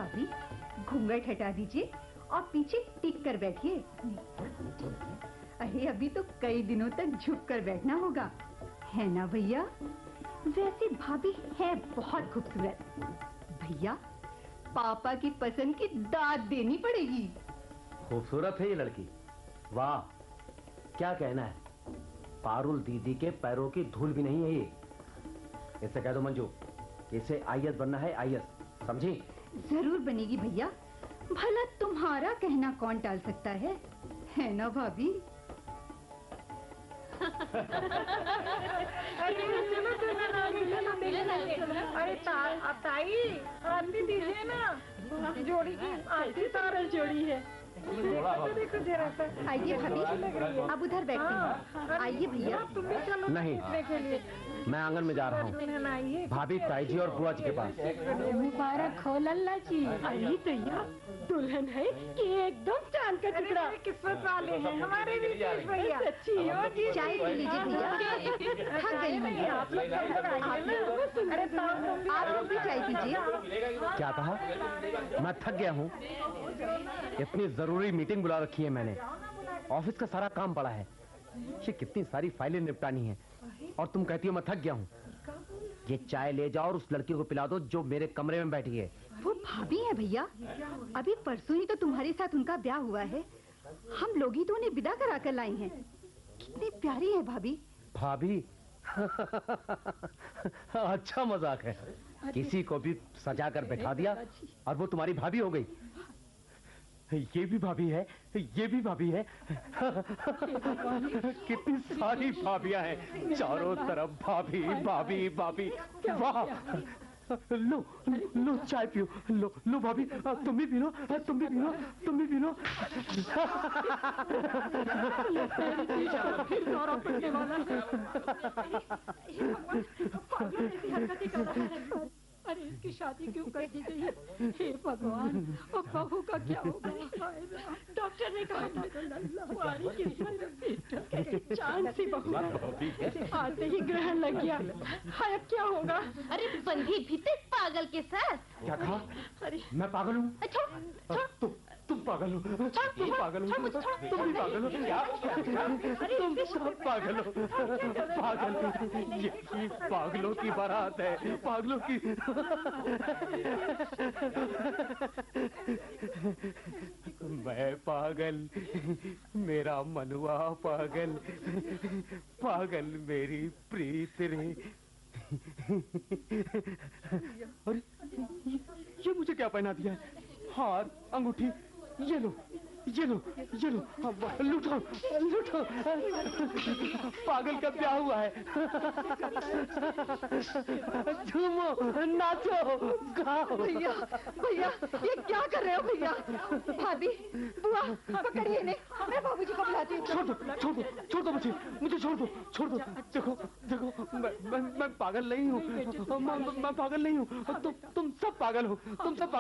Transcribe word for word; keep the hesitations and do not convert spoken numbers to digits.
भाभी घूंघट हटा दीजिए और पीछे टिक कर बैठिए। अरे अभी तो कई दिनों तक झुक कर बैठना होगा, है ना भैया? वैसे भाभी है बहुत खूबसूरत। भैया पापा की पसंद की दाद देनी पड़ेगी। खूबसूरत है ये लड़की, वाह क्या कहना है। पारुल दीदी के पैरों की धूल भी नहीं है ये। इससे कह दो मंजू, इसे आई ए एस बनना है, आई ए एस, समझी? जरूर बनेगी भैया, भला तुम्हारा कहना कौन टाल सकता है, है ना भाभी? अरे ताई आरती दीजिए ना, जोड़ी की आरती सारा जोड़ी है। देखो जरा सा। आइए भाभी, अब उधर बैठते हैं। आइए भैया। तुम भी चलो नहीं के लिए। मैं आंगन में जा रहा हूँ भाभी, ताई जी और बुआ जी के पास। मुबारक हो लल्ला जी। अरे भैया दुल्हन है कि एकदम चांद का टुकड़ा। किस्मत वाले हैं हमारे भी भैया। सच्ची हो जी। चाय पी लीजिए भैया, थक गई मैं। आप लोग अरे आप भी चाय पीजिए। क्या कहा? मैं थक गया हूँ। इतनी जरूरी मीटिंग बुला रखी है मैंने, ऑफिस का सारा काम पड़ा है, ये कितनी सारी फाइलें निपटानी है, और तुम कहती हो मैं थक गया हूँ। ये चाय ले जाओ और उस लड़की को पिला दो जो मेरे कमरे में बैठी है। वो भाभी है भैया, अभी परसों ही तो तुम्हारे साथ उनका ब्याह हुआ है। हम लोग ही तो उन्हें विदा करा कर लाए हैं। कितनी प्यारी है भाभी। भाभी अच्छा मजाक है, किसी को भी सजा कर बैठा दिया और वो तुम्हारी भाभी हो गई। ये भी भाभी है, ये भी भाभी है। कितनी सारी भाभियां हैं, चारों तरफ भाभी भाभी भाभी। वाह, लो लो चाय पियो, लो लो भाभी, तुम भी पी लो, तुम भी पी लो, तुम भी पी लो। अरे इसकी शादी क्यों कर दी गई? हे भगवान, और बहू का क्या होगा? डॉक्टर ने कहा था चांद सी बहू, आते ही ग्रहण लग गया। हाय अब क्या होगा? अरे बंधी भी पागल के साथ। क्या कहा? अरे मैं पागल हूँ? तुम तुम पागल हो, तुम पागल हो, तुम भी पागल हो, तुम सब पागल हो, पागल। ये पागलों की बारात है, पागलों की। मैं पागल, मेरा मनुआ पागल, पागल मेरी प्रीत रे। अरे ये मुझे क्या पहना दिया है? हार, अंगूठी, ये लो ये लो ये लो, लूटो लूटो। पागल का ब्याह हुआ है। झूमो, नाचो, गाओ। भैया भैया ये क्या कर रहे हो भैया? भाभी, बुआ पकड़िए इन्हें, मैं बाबूजी को बुलाती हूँ। छोड़ दो छोड़ दो छोड़ दो मुझे, मुझे छोड़ दो छोड़ दो। देखो देखो मैं मैं, मैं पागल नहीं हूँ, मैं, मैं पागल नहीं हूँ, तुम तुम सब पागल हो, तुम सब